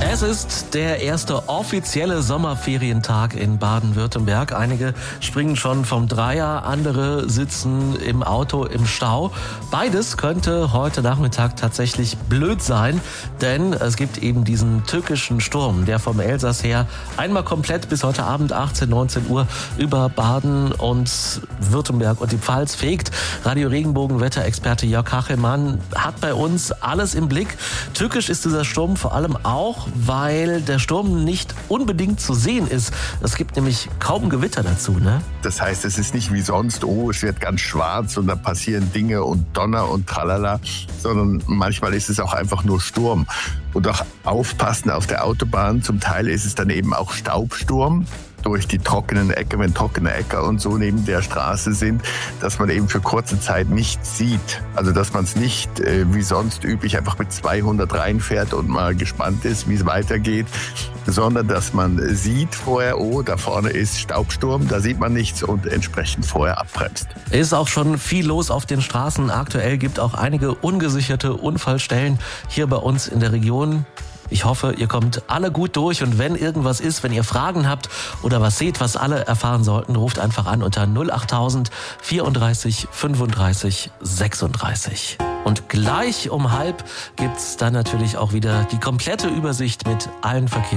Es ist der erste offizielle Sommerferientag in Baden-Württemberg. Einige springen schon vom Dreier, andere sitzen im Auto im Stau. Beides könnte heute Nachmittag tatsächlich blöd sein, denn es gibt eben diesen tückischen Sturm, der vom Elsass her einmal komplett bis heute Abend 18, 19 Uhr über Baden und Württemberg und die Pfalz fegt. Radio Regenbogen Wetterexperte Jörg Kachelmann hat bei uns alles im Blick. Tückisch ist dieser Sturm vor allem auch, weil der Sturm nicht unbedingt zu sehen ist. Es gibt nämlich kaum Gewitter dazu, ne? Das heißt, es ist nicht wie sonst, es wird ganz schwarz und da passieren Dinge und Donner und tralala, sondern manchmal ist es auch einfach nur Sturm. Und auch aufpassen auf der Autobahn, zum Teil ist es dann eben auch Staubsturm durch die trockenen Äcker, wenn trockene Äcker und so neben der Straße sind, dass man eben für kurze Zeit nicht sieht. Also dass man es nicht wie sonst üblich einfach mit 200 reinfährt und mal gespannt ist, wie es weitergeht, sondern dass man sieht vorher, da vorne ist Staubsturm, da sieht man nichts und entsprechend vorher abbremst. Ist auch schon viel los auf den Straßen. Aktuell gibt auch einige ungesicherte Unfallstellen hier bei uns in der Region. Ich hoffe, ihr kommt alle gut durch und wenn irgendwas ist, wenn ihr Fragen habt oder was seht, was alle erfahren sollten, ruft einfach an unter 08000 34 35 36. Und gleich um 12:30 gibt's dann natürlich auch wieder die komplette Übersicht mit allen Verkehrs